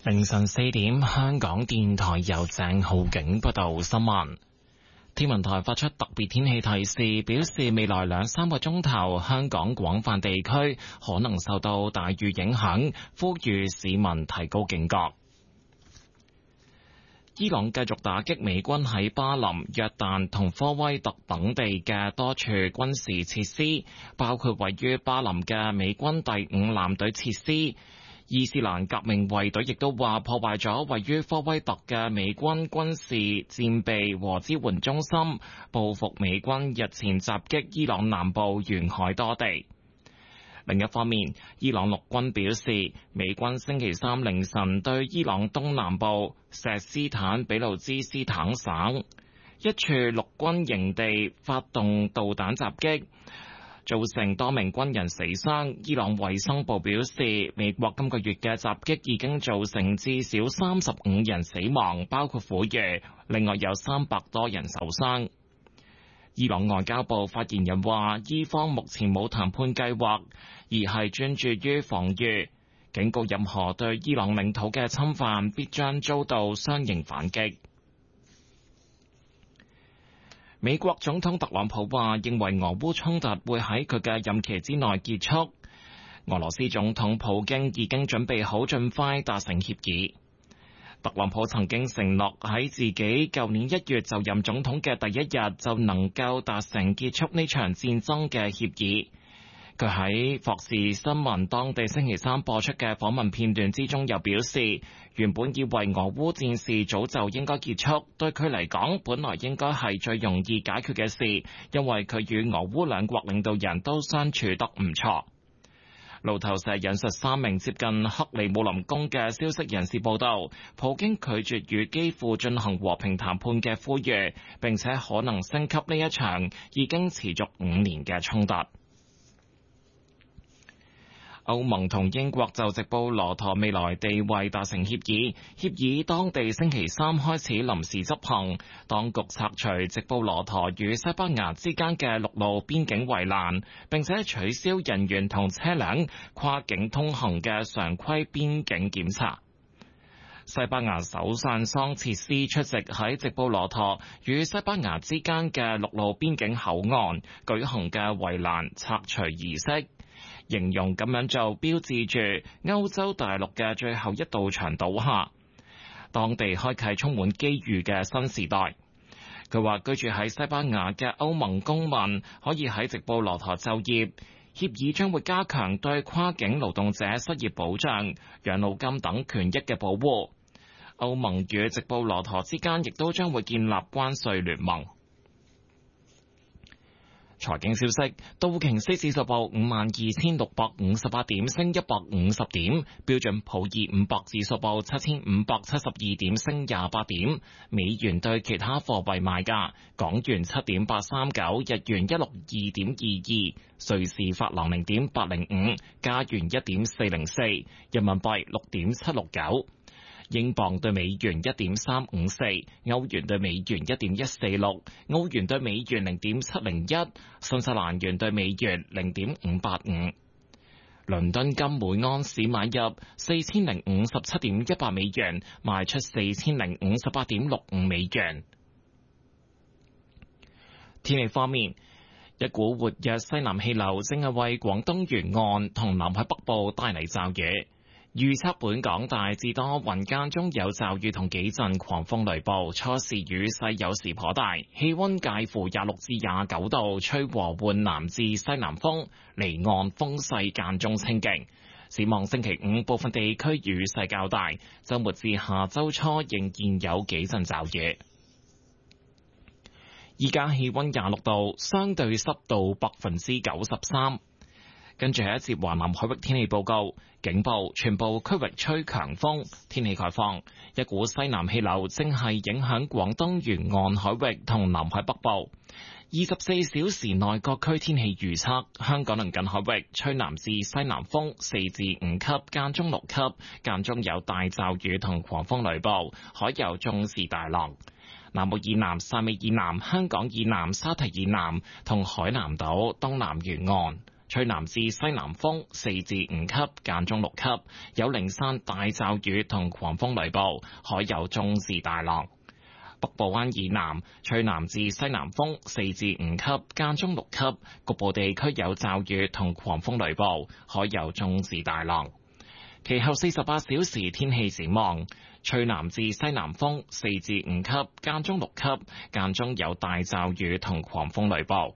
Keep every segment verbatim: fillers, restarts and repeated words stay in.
凌晨四點，香港電台由鄭浩景報道新聞。天文台發出特別天氣提示，表示未來兩三個鐘頭，香港廣泛地區可能受到大雨影響，呼籲市民提高警覺。伊朗繼續打擊美軍喺巴林、約旦同科威特等地嘅多處軍事設施，包括位於巴林嘅美軍第五艦隊設施。伊斯蘭革命衛隊亦都話破壞咗位於科威特嘅美軍軍事戰備和支援中心，報復美軍日前襲擊伊朗南部沿海多地。另一方面，伊朗陸軍表示，美軍星期三凌晨對伊朗東南部錫斯坦俾路支斯坦省一處陸軍營地發動導彈襲擊，造成多名軍人死傷。伊朗衛生部表示，美國今個月嘅襲擊已經造成至少三十五人死亡，包括婦孺，另外有三百多人受傷。伊朗外交部發言人話，伊方目前冇談判計劃，而係專注於防禦，警告任何對伊朗領土嘅侵犯必將遭到相應反擊。美國總統特朗普話，認為俄烏衝突會喺佢嘅任期之內結束。俄羅斯總統普京已經準備好盡快達成協議。特朗普曾經承諾喺自己舊年一月就任總統嘅第一日就能夠達成結束呢場戰爭嘅協議。佢喺霍士新聞當地星期三播出嘅訪問片段之中又表示，原本以為俄烏戰事早就應該結束，對佢嚟講本來應該係最容易解決嘅事，因為佢與俄烏兩國領導人都相處得唔錯。路透社引述三名接近克里姆林宮嘅消息人士報道，普京拒絕與基輔進行和平談判嘅呼籲，並且可能升級呢一場已經持續五年嘅衝突。歐盟同英國就直布羅陀未來地位達成協議，協議當地星期三開始臨時執行。當局拆除直布羅陀與西班牙之間嘅陸路邊境圍欄，並且取消人員同車輛跨境通行嘅常規邊境檢查。西班牙首相桑切斯出席喺直布羅陀與西班牙之間嘅陸路邊境口岸舉行嘅圍欄拆除儀式，形容咁樣做標誌住歐洲大陸嘅最後一道牆倒下，當地開啟充滿機遇嘅新時代。佢話居住喺西班牙嘅歐盟公民可以喺直布羅陀就業，協議將會加強對跨境勞動者失業保障、養老金等權益嘅保護。歐盟與直布羅陀之間亦都將會建立關稅聯盟。財經消息，道瓊斯指數報五萬二千六百五十八點，升一百五十點；標準普爾五百指數報七千五百七十二點，升廿八點。美元對其他貨幣賣價：港元七點八三九，日元一六二點二二，瑞士法郎零點八零五，加元一點四零四，人民幣六點七六九。英鎊對美元一點三五四，歐元對美元一點一四六，澳元對美元零點七零一，新西蘭元對美元零點五八五。倫敦金每安士買入四千零五十七點一八美元，賣出四千零五十八點六五美元。天氣方面，一股活躍西南氣流正係為廣東沿岸同南海北部帶嚟驟雨。預測本港大致多雲間中有驟雨同幾陣狂風雷暴，初時雨勢有時頗大，氣溫介乎廿六至廿九度，吹和緩南至西南風，離岸風勢間中清勁。展望星期五部分地區雨勢較大，周末至下周初仍然有幾陣驟雨。依家氣溫廿六度，相對濕度百分之九十三。跟住係一節華南海域天氣報告，警報，全部區域吹強風，天氣概況。一股西南氣流正係影響廣東沿岸海域同南海北部。二十四小時內各區天氣預測：香港鄰近海域吹南至西南風四至五級，間中六級，間中有大驟雨同狂風雷暴，海有中至大浪。南部以南、汕尾以南、香港以南、沙堤以南同海南島東南沿岸吹南至西南風四至五級，間中六級，有零散大驟雨同狂風雷暴，海有中至大浪。北部灣以南吹南至西南風四至五級，間中六級，局部地區有驟雨同狂風雷暴，海有中至大浪。其後四十八小時天氣展望，吹南至西南風四至五級，間中六級，間中有大驟雨同狂風雷暴。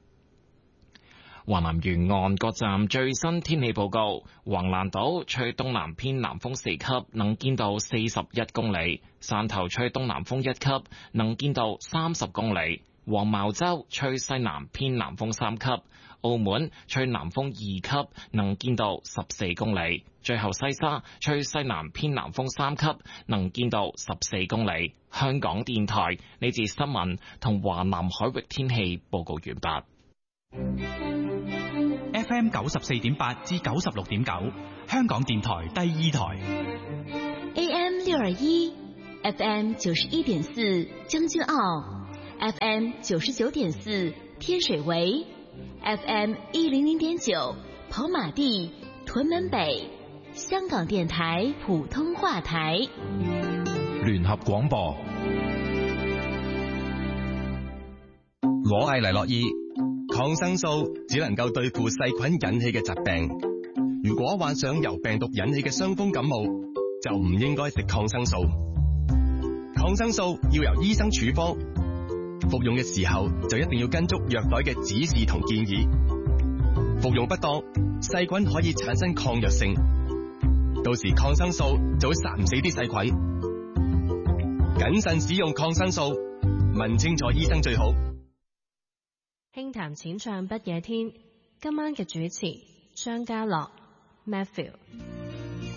華南沿岸各站最新天氣報告：橫瀾島吹東南偏南風四級，能見度四十一公里；汕頭吹東南風一級，能見度三十公里；黃茅洲吹西南偏南風三級；澳門吹南風二級，能見度十四公里；最後西沙吹西南偏南風三級，能見度十四公里。香港電台呢節新聞同華南海域天氣報告完畢。 F M 九十四點八至九十六點九，香港電台第二台。 A M 六二一，F M 九十一點四將軍澳 ，F M 九十九點四天水圍 ，F M 一零零點九跑馬地屯門北，香港電台普通話台。 聯合廣播。 我係黎諾懿。抗生素只能夠對付細菌引起嘅疾病，如果患上由病毒引起嘅傷風感冒，就唔應該食抗生素。抗生素要由醫生處方，服用嘅時候就一定要跟足藥袋嘅指示同建議。服用不當，細菌可以產生抗藥性，到時抗生素就會殺唔死啲細菌。謹慎使用抗生素，問清楚醫生最好。 輕談淺唱不夜天，今晚嘅主持張家樂 Matthew。